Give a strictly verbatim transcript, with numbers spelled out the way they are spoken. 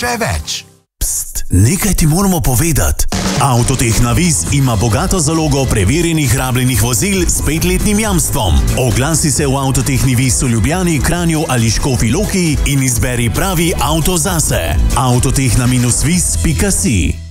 še več. Pst, nekaj ti moramo povedati. Avtotehna Vis ima bogato zalogo preverjenih rabljenih vozil s petletnim jamstvom. Oglasi se v Avtotehni Vis v Ljubljani, Kranju ali Škofji Loki in izberi pravi avto zase. avtotehna vis pika si